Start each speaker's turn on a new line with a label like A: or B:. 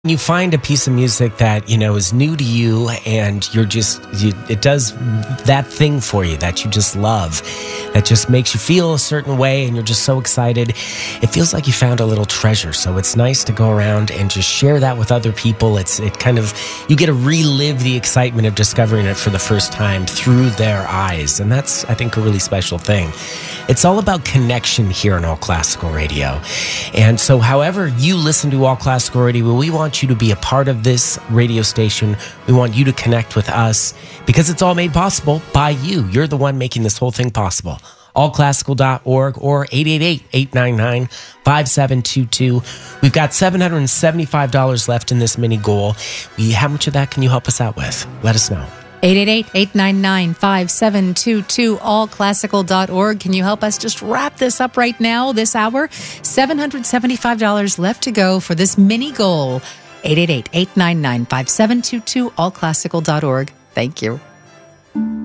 A: You find a piece of music that, is new to you and it does that thing for you that you just love, that just makes you feel a certain way and you're just so excited. It feels like you found a little treasure. So it's nice to go around and just share that with other people. You get to relive the excitement of discovering it for the first time through their eyes. And that's, I think, a really special thing. It's all about connection here on All Classical Radio. And so however you listen to All Classical Radio, we want you to be a part of this radio station. We want you to connect with us because it's all made possible by you. You're the one making this whole thing possible. allclassical.org or 888-899-5722. We've got $775 left in this mini goal. How much of that can you help us out with? Let us know.
B: 888-899-5722, allclassical.org. Can you help us just wrap this up right now, this hour? $775 left to go for this mini goal. 888-899-5722, allclassical.org. Thank you.